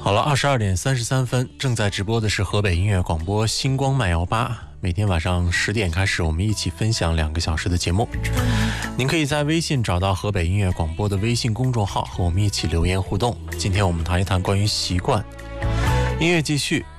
好了，22点33分，正在直播的是河北音乐广播星光慢摇吧。每天晚上10点开始，我们一起分享2个小时的节目。您可以在微信找到河北音乐广播的微信公众号，和我们一起留言互动。今天我们谈一谈关于习惯。音乐继续，